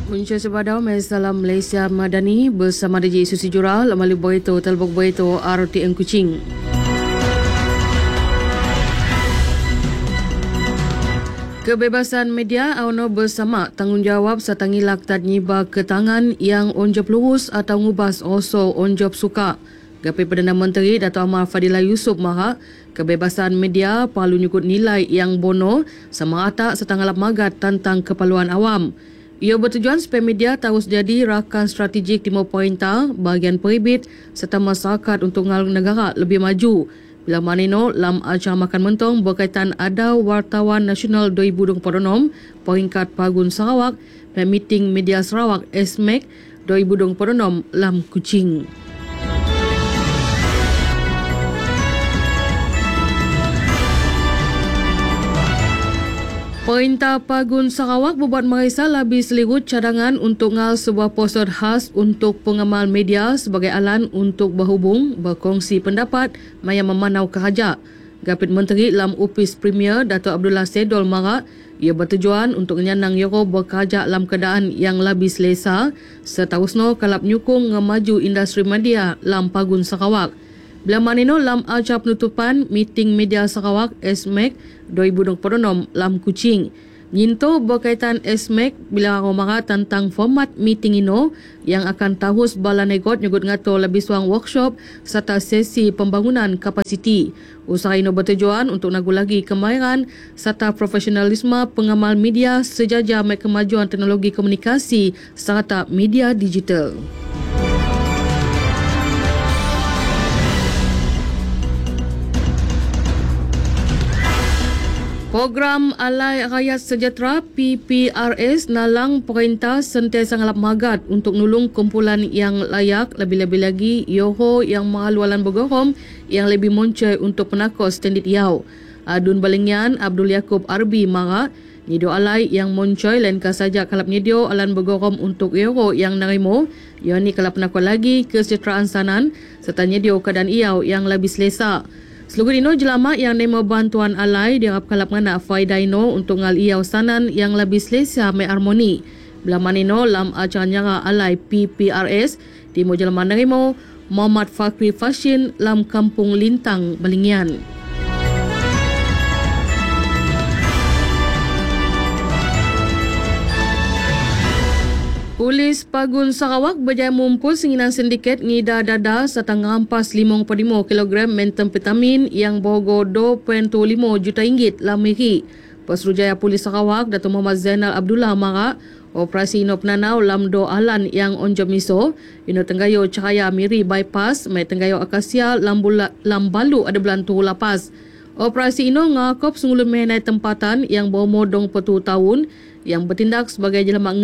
Muncul sebadau Masalah Malaysia Madani bersama DJ Susi Jura, Lamali Boito, Telbok Boito, RTM Kuching. Kebebasan media awno bersama tanggungjawab satangilak tadniba ketangan yang onjop lurus atau ngubas oso onjop suka. Gapi Perdana Menteri Dato' Amar Fadilah Yusof maha kebebasan media perlu nyukut nilai yang bono sama rata setangalap magat tentang keperluan awam. Ia bertujuan supaya media terus jadi rakan strategik Timur Perintah, bahagian peribit serta masyarakat untuk negara lebih maju. Bila manino lam acara makan mentong berkaitan ada Wartawan Nasional 2026 peringkat Pagun Sarawak dan meeting media Sarawak SMEC 2026 lam Kuching. Perintah Pagun Sarawak berbuat merisa lebih selirut cadangan untuk ngal sebuah poster khas untuk pengamal media sebagai alan untuk berhubung, berkongsi pendapat, maya memanau kehajak. Gapit Menteri lam Upis Premier Dato' Abdullah Sedol marak, ia bertujuan untuk menyanang Euro berkehajak lam keadaan yang lebih selesa seterusno kalap nyukung ngemaju industri media lam Pagun Sarawak. Bila manino lam acara penutupan meeting media Sarawak SMEC 2026 lam Kuching. Nyinto berkaitan SMEC bila romara tentang format meeting ino yang akan terus balanegot nyugut ngato lebih suang workshop serta sesi pembangunan kapasiti. Usaha ino bertujuan untuk nagu lagi kemahiran serta profesionalisme pengamal media sejajar dengan kemajuan teknologi komunikasi serta media digital. Program Alai Rakyat Sejahtera PPRS nalang perintah sentiasa ngalap magat untuk nulung kumpulan yang layak, lebih-lebih lagi Yoho yang mahalualan bergorom yang lebih moncoi untuk penakos standit yau. Adun Balingyan Abdul Yaakob Arbi marak nyido alai yang moncoi lain saja kalap nyido alan bergorom untuk Yoho yang narimo, yakni kalap penakot lagi kesejahteraan sanan serta nyido keadaan iau yang lebih selesa. Seluruh dino jelama yang nemo bantuan alai diharap kalap ngana faedah ino untuk ngal iau sanan yang lebih selesa me harmoni. Bila manino lam acara nyara alai PPRS di jelama nerimo Muhammad Fakri Fashin lam Kampung Lintang Balingyan. Polis Pagun Sarawak berjaya mumpul singinan sindiket ngida dada serta ngerampas 5.5 kg metamfetamin yang berharga 2.25 juta ringgit lamiri. Pesuruhjaya Polis Sarawak Dato' Muhammad Zainal Abdullah marak operasi ino penanau lam do alan yang onjom miso ino tenggayo cahaya miri bypass mai tenggayo akasia lam balu ada bulan tu lapas. Operasi ino ngakop sungulun mengenai tempatan yang berumur 20 tahun yang bertindak sebagai jelamak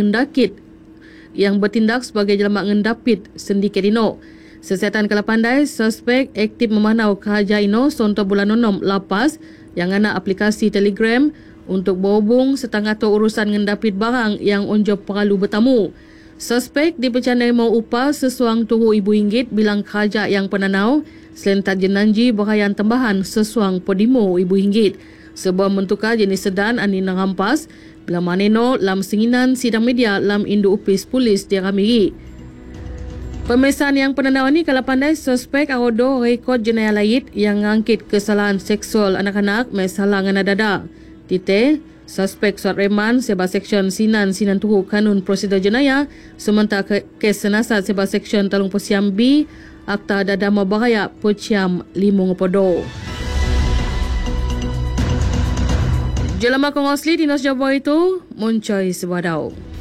ngendapit sindiket ino. Sesiatan kala pandai, suspek aktif memanau kehaja ino sonto bulan 6 lapas yang ana aplikasi Telegram untuk berhubung setengah tu urusan ngendapit barang yang onjop perlu bertamu. Suspek dipercayai mau upah sesuang RM2,000 bilang kehaja yang penanau selain tak jenanji berayan tambahan sesuang RM5,000. Sebuah mentukar jenis sedan ani ngerampas bila maneno lam singinan sidang media lam Indo Upis Polis di Ramiri. Pemeriksaan yang penanau ini kalau pandai suspek arodo rekod jenayah lain yang ngangkit kesalahan seksual anak-anak masalah ngana dada. Tite, suspek suat reman sebab seksyen sinan tuhu kanun prosedur jenayah sementara kes senasat sebab seksyen talung posiam B Akta Dada Mabahaya Pociam Limung Podo. Jelama kongosli di Nos Jawa itu muncul sebadau.